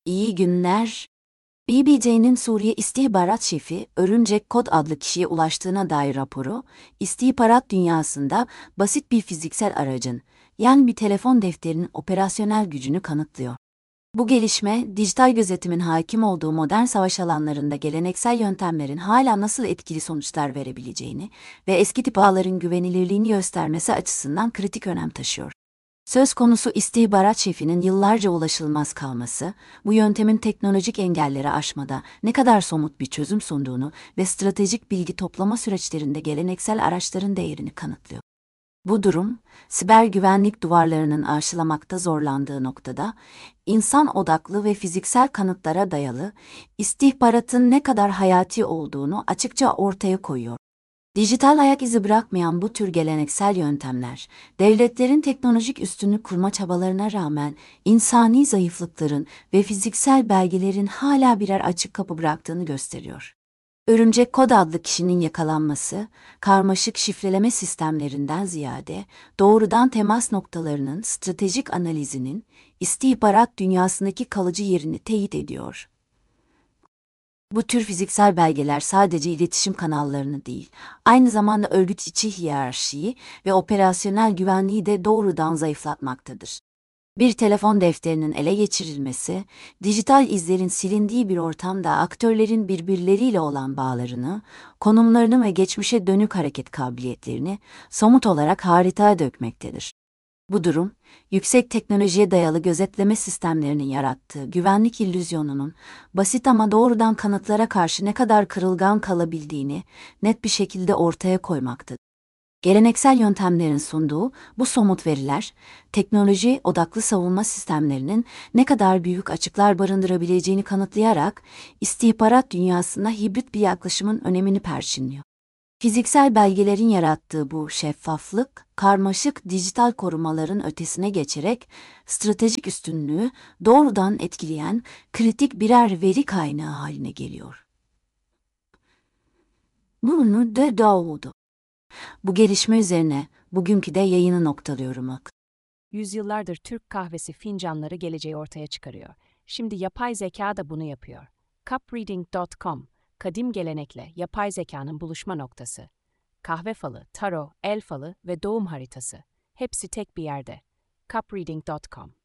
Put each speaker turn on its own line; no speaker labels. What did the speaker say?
İyi günler. BBC'nin Suriye İstihbarat Şefi Örümcek Kod adlı kişiye ulaştığına dair raporu, istihbarat dünyasında basit bir fiziksel aracın, yani bir telefon defterinin operasyonel gücünü kanıtlıyor. Bu gelişme, dijital gözetimin hakim olduğu modern savaş alanlarında geleneksel yöntemlerin hala nasıl etkili sonuçlar verebileceğini ve eski tip ağların güvenilirliğini göstermesi açısından kritik önem taşıyor. Söz konusu istihbarat şefinin yıllarca ulaşılmaz kalması, bu yöntemin teknolojik engelleri aşmada ne kadar somut bir çözüm sunduğunu ve stratejik bilgi toplama süreçlerinde geleneksel araçların değerini kanıtlıyor. Bu durum, siber güvenlik duvarlarının aşılamakta zorlandığı noktada, insan odaklı ve fiziksel kanıtlara dayalı istihbaratın ne kadar hayati olduğunu açıkça ortaya koyuyor. Dijital ayak izi bırakmayan bu tür geleneksel yöntemler, devletlerin teknolojik üstünlük kurma çabalarına rağmen insani zayıflıkların ve fiziksel belgelerin hala birer açık kapı bıraktığını gösteriyor. Örümcek Kod adlı kişinin yakalanması, karmaşık şifreleme sistemlerinden ziyade doğrudan temas noktalarının stratejik analizinin istihbarat dünyasındaki kalıcı yerini teyit ediyor. Bu tür fiziksel belgeler sadece iletişim kanallarını değil, aynı zamanda örgüt içi hiyerarşiyi ve operasyonel güvenliği de doğrudan zayıflatmaktadır. Bir telefon defterinin ele geçirilmesi, dijital izlerin silindiği bir ortamda aktörlerin birbirleriyle olan bağlarını, konumlarını ve geçmişe dönük hareket kabiliyetlerini somut olarak haritaya dökmektedir. Bu durum, yüksek teknolojiye dayalı gözetleme sistemlerinin yarattığı güvenlik illüzyonunun basit ama doğrudan kanıtlara karşı ne kadar kırılgan kalabildiğini net bir şekilde ortaya koymaktadır. Geleneksel yöntemlerin sunduğu bu somut veriler, teknoloji odaklı savunma sistemlerinin ne kadar büyük açıklar barındırabileceğini kanıtlayarak istihbarat dünyasında hibrit bir yaklaşımın önemini perçinliyor. Fiziksel belgelerin yarattığı bu şeffaflık, karmaşık dijital korumaların ötesine geçerek stratejik üstünlüğü doğrudan etkileyen kritik birer veri kaynağı haline geliyor. Bunu da doğdu. Bu gelişme üzerine bugünkü de yayını noktalıyorum.
Yüzyıllardır Türk kahvesi fincanları geleceği ortaya çıkarıyor. Şimdi yapay zeka da bunu yapıyor. Cupreading.com, kadim gelenekle yapay zekanın buluşma noktası. Kahve falı, taro, el falı ve doğum haritası. Hepsi tek bir yerde. Cupreading.com